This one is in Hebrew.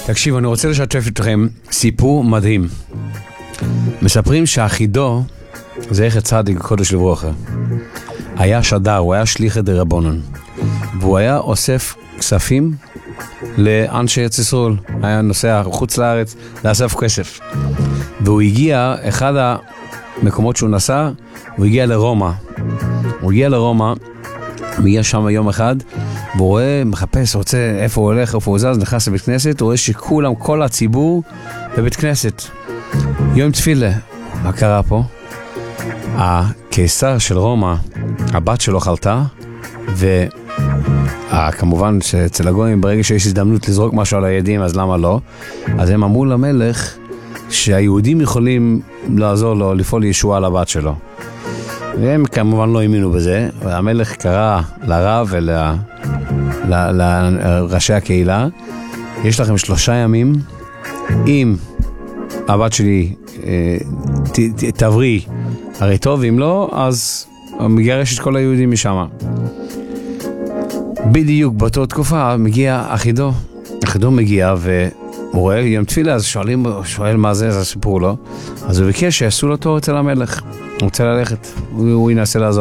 תקשיבו, אני רוצה לשתף אתכם סיפור מדהים. מספרים שהחידו, זכר צדיק קודש לברכה, היה שדר, הוא היה שליח דרבנן, והוא היה אוסף כספים לאנשי ארץ ישראל, היה נוסע חוץ לארץ לאסף כסף, והוא הגיע, אחד המקומות שהוא נסע, הוא הגיע לרומא, מגיע שם יום אחד, והוא רואה, מחפש, רוצה איפה הוא הולך, איפה הוא זז, נכנס לבית כנסת, הוא רואה שכולם, כל הציבור בבית כנסת. יום תפילה, מה קרה פה? הקיסר של רומא, הבת שלו חלתה, וכמובן שאצל הגויים ברגע שיש הזדמנות לזרוק משהו על היהודים, אז למה לא? אז הם אמרו למלך שהיהודים יכולים לעזור לו לפעול ישועה לבת שלו. והם כמובן לא האמינו בזה, והמלך קרא לרב ולראשי הקהילה, יש לכם 3 ימים, אם הבת שלי תבריא, הרי טוב, אם לא, אז מגרש את כל היהודים משם. בדיוק באותה תקופה מגיע אחידו מגיע והוא רואה יום תפילה, אז שואל מה זה, אז סיפור לו, אז הוא ביקש שיעשו לו תור אצל המלך, הוא רוצה ללכת, הוא ינסה לעזור.